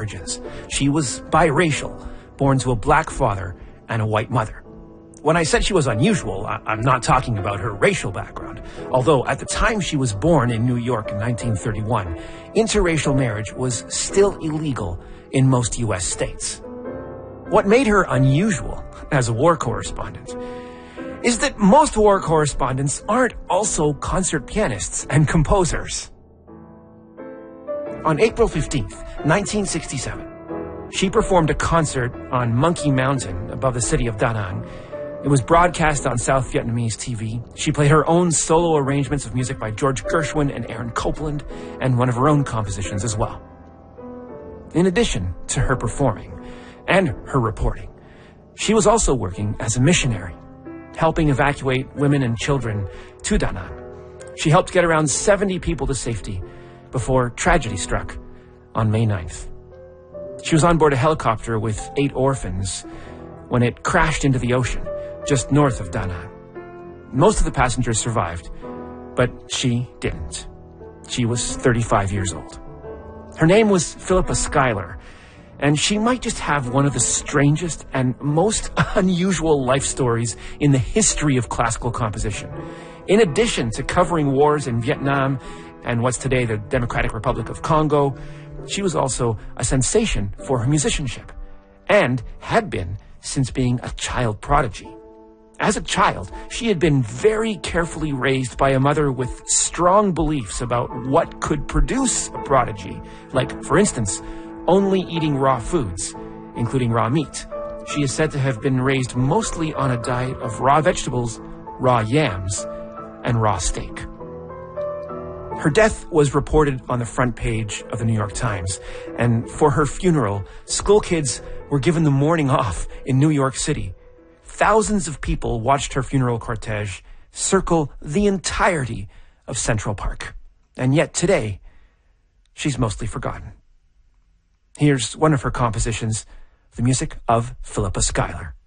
origins. She was biracial, born to a black father and a white mother. When I said she was unusual, I'm not talking about her racial background. Although at the time she was born in New York in 1931, interracial marriage was still illegal in most U.S. states. What made her unusual as a war correspondent is that most war correspondents aren't also concert pianists and composers. On April 15th, 1967, she performed a concert on Monkey Mountain above the city of Da Nang. It was broadcast on South Vietnamese TV. She played her own solo arrangements of music by George Gershwin and Aaron Copland, and one of her own compositions as well. In addition to her performing and her reporting, she was also working as a missionary, helping evacuate women and children to Da Nang. She helped get around 70 people to safety before tragedy struck on May 9th. She was on board a helicopter with 8 orphans when it crashed into the ocean just north of Da Nang. Most of the passengers survived, but she didn't. She was 35 years old. Her name was Philippa Schuyler, and she might just have one of the strangest and most unusual life stories in the history of classical composition. In addition to covering wars in Vietnam and what's today the Democratic Republic of Congo, she was also a sensation for her musicianship, and had been since being a child prodigy. As a child, she had been very carefully raised by a mother with strong beliefs about what could produce a prodigy, like, for instance, only eating raw foods, including raw meat. She is said to have been raised mostly on a diet of raw vegetables, raw yams, and raw steak. Her death was reported on the front page of the New York Times, and for her funeral, school kids were given the morning off in New York City. Thousands of people watched her funeral cortege circle the entirety of Central Park. And yet today, she's mostly forgotten. Here's one of her compositions, the music of Philippa Schuyler.